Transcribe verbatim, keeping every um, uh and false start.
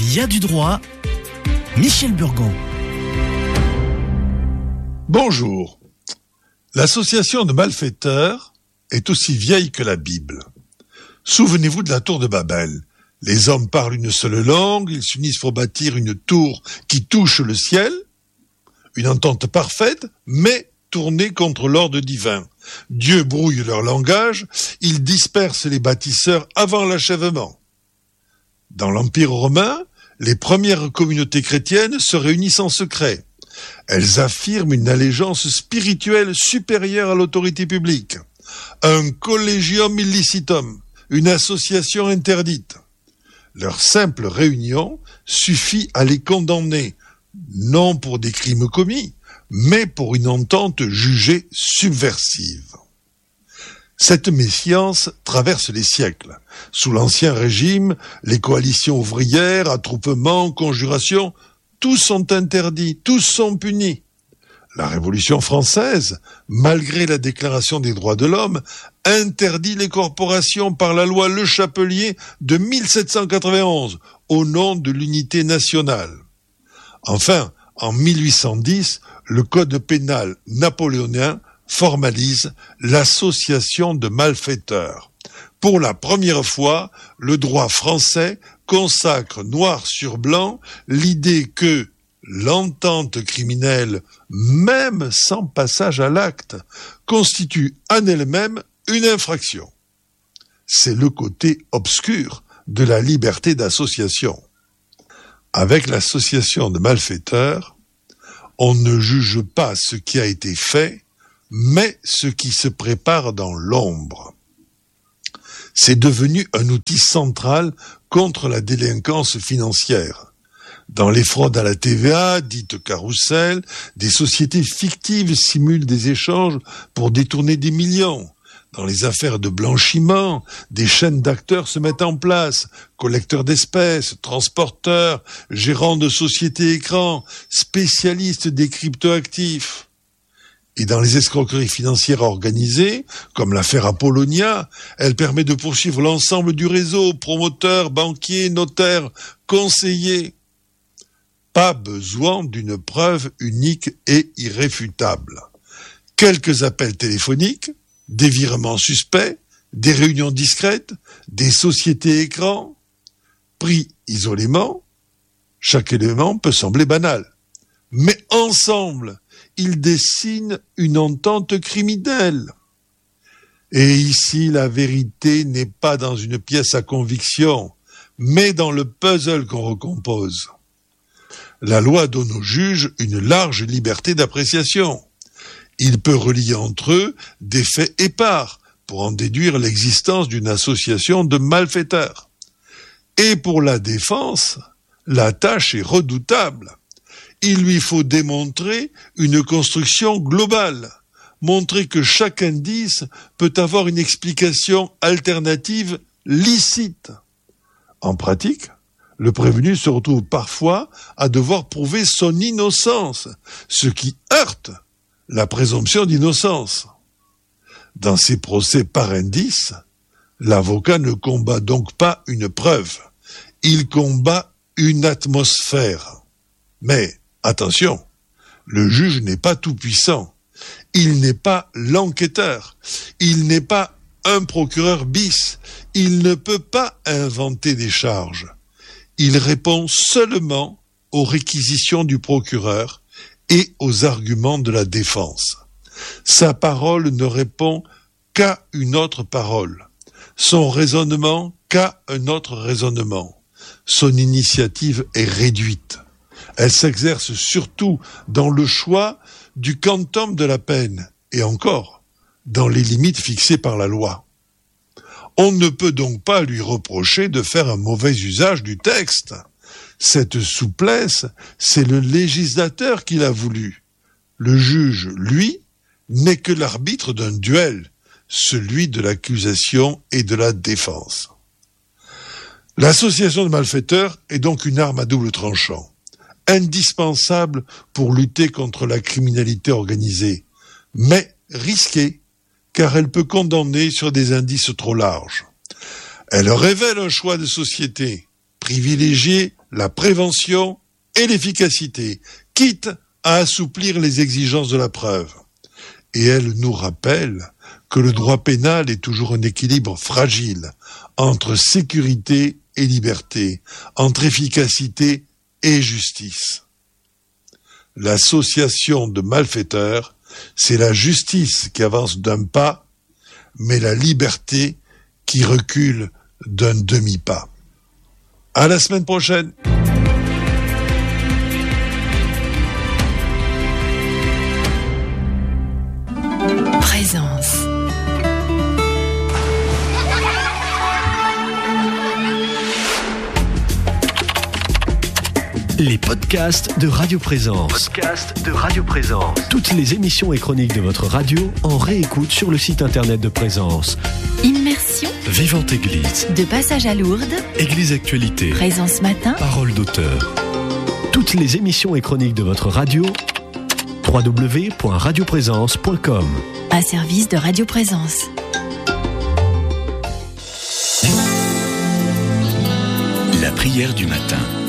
Il y a du droit. Michel Burgon. Bonjour. L'association de malfaiteurs est aussi vieille que la Bible. Souvenez-vous de la tour de Babel. Les hommes parlent une seule langue, ils s'unissent pour bâtir une tour qui touche le ciel. Une entente parfaite, mais tournée contre l'ordre divin. Dieu brouille leur langage, il disperse les bâtisseurs avant l'achèvement. Dans l'Empire romain, les premières communautés chrétiennes se réunissent en secret. Elles affirment une allégeance spirituelle supérieure à l'autorité publique. Un collegium illicitum, une association interdite. Leur simple réunion suffit à les condamner, non pour des crimes commis, mais pour une entente jugée subversive. Cette méfiance traverse les siècles. Sous l'Ancien Régime, les coalitions ouvrières, attroupements, conjurations, tous sont interdits, tous sont punis. La Révolution française, malgré la Déclaration des droits de l'homme, interdit les corporations par la loi Le Chapelier de mille sept cent quatre-vingt-onze, au nom de l'unité nationale. Enfin, en mille huit cent dix, le Code pénal napoléonien formalise l'association de malfaiteurs. Pour la première fois, le droit français consacre noir sur blanc l'idée que l'entente criminelle, même sans passage à l'acte, constitue en elle-même une infraction. C'est le côté obscur de la liberté d'association. Avec l'association de malfaiteurs, on ne juge pas ce qui a été fait, mais ce qui se prépare dans l'ombre. C'est devenu un outil central contre la délinquance financière. Dans les fraudes à la T V A, dites carrousel, des sociétés fictives simulent des échanges pour détourner des millions. Dans les affaires de blanchiment, des chaînes d'acteurs se mettent en place, collecteurs d'espèces, transporteurs, gérants de sociétés écrans, spécialistes des cryptoactifs. Et dans les escroqueries financières organisées, comme l'affaire Apollonia, elle permet de poursuivre l'ensemble du réseau, promoteurs, banquiers, notaires, conseillers. Pas besoin d'une preuve unique et irréfutable. Quelques appels téléphoniques, des virements suspects, des réunions discrètes, des sociétés écrans, pris isolément, chaque élément peut sembler banal. Mais ensemble, ils dessinent une entente criminelle. Et ici, la vérité n'est pas dans une pièce à conviction, mais dans le puzzle qu'on recompose. La loi donne aux juges une large liberté d'appréciation. Il peut relier entre eux des faits épars pour en déduire l'existence d'une association de malfaiteurs. Et pour la défense, la tâche est redoutable. Il lui faut démontrer une construction globale, montrer que chaque indice peut avoir une explication alternative licite. En pratique, le prévenu se retrouve parfois à devoir prouver son innocence, ce qui heurte la présomption d'innocence. Dans ces procès par indice, l'avocat ne combat donc pas une preuve, il combat une atmosphère. Mais, attention, le juge n'est pas tout-puissant, il n'est pas l'enquêteur, il n'est pas un procureur bis, il ne peut pas inventer des charges. Il répond seulement aux réquisitions du procureur et aux arguments de la défense. Sa parole ne répond qu'à une autre parole, son raisonnement qu'à un autre raisonnement. Son initiative est réduite. Elle s'exerce surtout dans le choix du quantum de la peine, et encore, dans les limites fixées par la loi. On ne peut donc pas lui reprocher de faire un mauvais usage du texte. Cette souplesse, c'est le législateur qui l'a voulu. Le juge, lui, n'est que l'arbitre d'un duel, celui de l'accusation et de la défense. L'association de malfaiteurs est donc une arme à double tranchant, indispensable pour lutter contre la criminalité organisée, mais risquée, car elle peut condamner sur des indices trop larges. Elle révèle un choix de société, privilégier la prévention et l'efficacité, quitte à assouplir les exigences de la preuve. Et elle nous rappelle que le droit pénal est toujours un équilibre fragile entre sécurité et liberté, entre efficacité et justice. L'association de malfaiteurs, c'est la justice qui avance d'un pas, mais la liberté qui recule d'un demi-pas. À la semaine prochaine. Présence. Les podcasts de Radio Présence. Podcast de Radio Présence. Toutes les émissions et chroniques de votre radio en réécoute sur le site internet de Présence. Immersion. Vivante Église. De passage à Lourdes. Église Actualité. Présence matin. Parole d'auteur. Toutes les émissions et chroniques de votre radio. w w w point radio présence point com. Un service de Radio Présence. La prière du matin.